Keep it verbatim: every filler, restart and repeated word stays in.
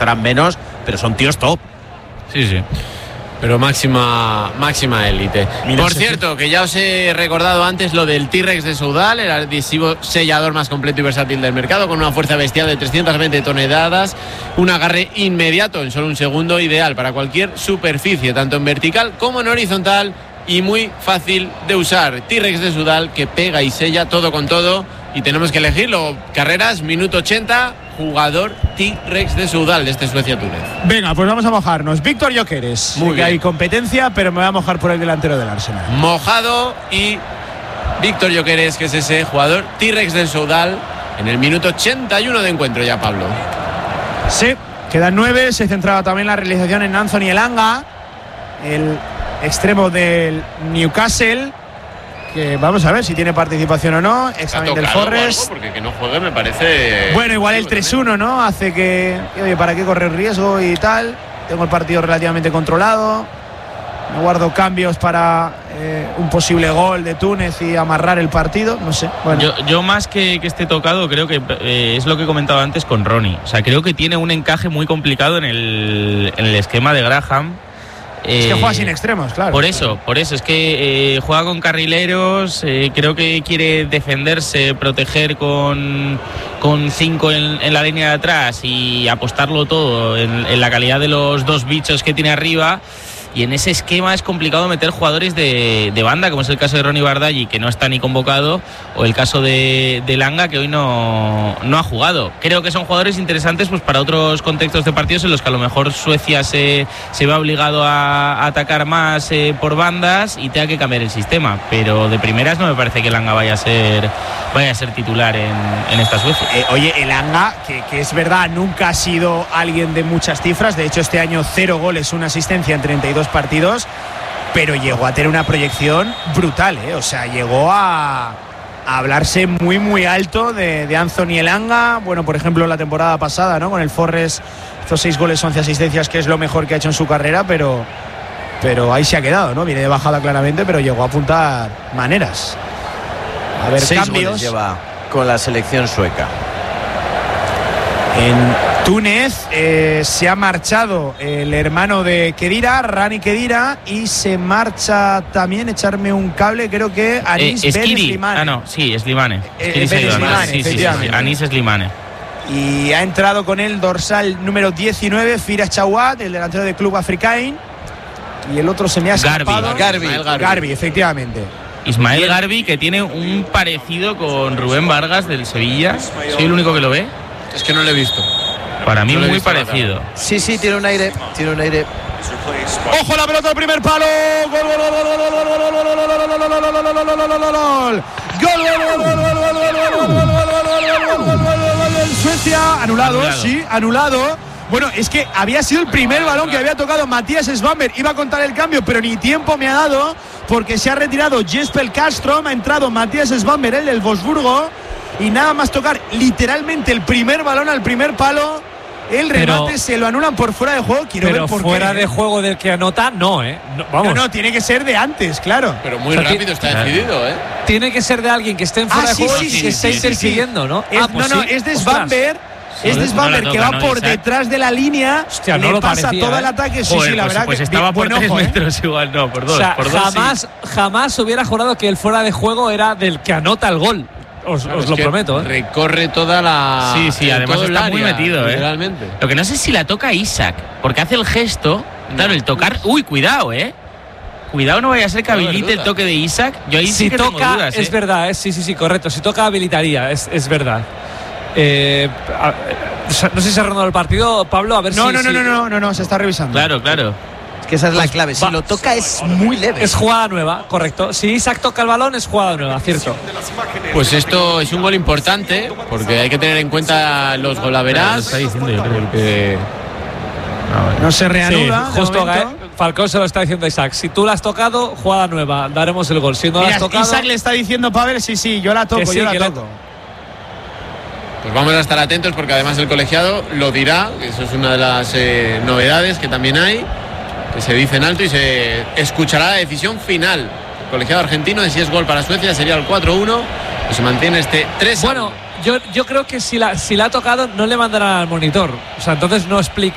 costarán menos, pero son tíos top. Sí, sí. Pero máxima máxima élite. Por cierto, que ya os he recordado antes lo del T-Rex de Soudal, el adhesivo sellador más completo y versátil del mercado, con una fuerza bestial de trescientas veinte toneladas, un agarre inmediato en solo un segundo, ideal para cualquier superficie, tanto en vertical como en horizontal, y muy fácil de usar. T-Rex de Soudal, que pega y sella todo con todo, y tenemos que elegirlo. Carreras, minuto ochenta, jugador T-Rex de Soudal de este Suecia-Túnez. Venga, pues vamos a mojarnos. Víctor Gyökeres. Muy bien. Hay competencia, pero me voy a mojar por el delantero del Arsenal. Mojado, y Víctor Gyökeres, que es ese jugador T-Rex de Soudal, en el minuto ochenta y uno de encuentro ya, Pablo. Sí, quedan nueve. Se centraba también la realización en Anthony Elanga, el extremo del Newcastle, que vamos a ver si tiene participación o no. Examen del Forest. Porque que no juegue me parece. Bueno, igual el tres uno, ¿no? Hace que, oye, ¿para qué correr riesgo y tal? Tengo el partido relativamente controlado. Me guardo cambios para eh, un posible gol de Túnez y amarrar el partido. No sé. Bueno. Yo, yo más que, que esté tocado, creo que eh, es lo que he comentado antes con Ronnie. O sea, creo que tiene un encaje muy complicado en el, en el esquema de Graham. Es que juega sin extremos, claro. Por eso, por eso, es que eh, juega con carrileros, eh, creo que quiere defenderse, proteger con, con cinco en, en la línea de atrás y apostarlo todo en, en la calidad de los dos bichos que tiene arriba. Y en ese esquema es complicado meter jugadores de, de banda, como es el caso de Ronnie Bardghji, que no está ni convocado, o el caso de, de Elanga, que hoy no, no ha jugado. Creo que son jugadores interesantes pues para otros contextos de partidos en los que a lo mejor Suecia se, se ve obligado a, a atacar más eh, por bandas y tenga que cambiar el sistema. Pero de primeras no me parece que Elanga vaya a ser, vaya a ser titular en, en esta Suecia. Eh, oye, Elanga, que, que es verdad, nunca ha sido alguien de muchas cifras. De hecho, este año cero goles, una asistencia en treinta y dos partidos, pero llegó a tener una proyección brutal, ¿eh? O sea, llegó a, a hablarse muy muy alto de, de Anthony Elanga. Bueno, por ejemplo, la temporada pasada, ¿no? Con el Forest, estos seis goles, once asistencias, que es lo mejor que ha hecho en su carrera, pero, pero ahí se ha quedado, ¿no? Viene de bajada claramente, pero llegó a apuntar maneras. A ver, seis cambios. goles lleva con la selección sueca. En Túnez eh, se ha marchado el hermano de Khedira, Rani Khedira, y se marcha también, echarme un cable, creo que Anis eh, Ben Slimane. Ah, no, sí, Slimane. Eh, Ben Slimane, sí, sí, sí, sí, Anis Slimane. Y ha entrado con el dorsal número diecinueve, Firas Chawat, el delantero del club Africain. Y el otro se me ha escapado. Garbi, Garbi, Garbi, efectivamente. Ismael Garbi, que tiene un parecido con Rubén Vargas del Sevilla. ¿Soy el único que lo ve? Es que no lo he visto. Para mí No lo he muy visto parecido. nada. Sí, sí, tiene un aire, tiene un aire. ¡Ojo la pelota al primer palo! ¡Gol, gol, gol, gol, gol, gol, gol, gol, gol, gol, gol, gol, gol, gol, gol, gol, gol, Suecia, anulado, sí, anulado. Bueno, es que había sido el primer balón que había tocado Matías Svanberg. Iba a contar el cambio, pero ni tiempo me ha dado, porque se ha retirado Jesper Karlström, ha entrado Matías Svanberg, el del Wolfsburgo, y nada más tocar literalmente el primer balón al primer palo, el remate pero, se lo anulan por fuera de juego. Quiero pero ver por fuera qué. de juego del que anota, no, ¿eh? No, vamos. No, no, tiene que ser de antes, claro. Pero muy O sea, rápido está decidido, ¿eh? Tiene que ser de alguien que esté en fuera Ah, de sí, juego sí, y sí, que sí, esté sí, interfiriendo, sí. ¿no? Es, ah, pues no, no, sí. es de Ostras. Svanberg. Es de No Svanberg la que toca, va ¿no, por Isaac? detrás de la línea. Hostia, le no lo pasa parecía, todo ¿eh? el ataque. Sí, Joder, sí, la pues, verdad pues que estaba por buen tres ojo, ¿eh? metros igual, no, por dos. O sea, por dos jamás, sí. jamás hubiera jurado que el fuera de juego era del que anota el gol. Os, Claro, os es lo que prometo, ¿eh? Recorre toda la. Sí, sí, además todo el está muy área, metido, ¿eh? Literalmente. Lo que no sé si la toca Isaac, porque hace el gesto. Claro, el tocar. Uy, cuidado, ¿eh? Cuidado, no vaya a ser que habilite el toque de Isaac. Yo ahí sí Si que tengo toca, dudas, es ¿eh? verdad, ¿eh? sí, sí, sí, correcto. Si toca, habilitaría, es, es verdad. Eh, a, no sé si se ha reanudado el partido, Pablo, a ver No, si. no, no, si, no, no, no, no, se está revisando. Claro, claro. Es que esa es la Pues clave. Si va. lo toca es muy leve. Es jugada nueva, correcto. Si Isaac toca el balón, es jugada nueva, cierto. Pues esto es un gol importante, porque hay que tener en cuenta los golaverás. Está diciendo, yo creo. Que No se reanuda. Sí, de justo momento. Gael, Falcao se lo está diciendo a Isaac. Si tú la has tocado, jugada nueva, daremos el gol. Si no la Mira, has tocado. Isaac le está diciendo Pavel, sí, sí, yo la toco, Que sí, yo la que la- toco. Pues vamos a estar atentos, porque además el colegiado lo dirá, que eso es una de las eh, novedades que también hay, que se dice en alto y se escuchará la decisión final. El colegiado argentino de si es gol para Suecia sería el cuatro uno, y se mantiene este tres a uno. Bueno, yo, yo creo que si la, si la ha tocado, no le mandarán al monitor. O sea, entonces no explica.